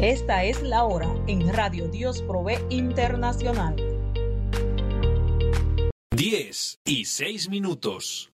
Esta es la hora en Radio Dios Provee Internacional. 10:06.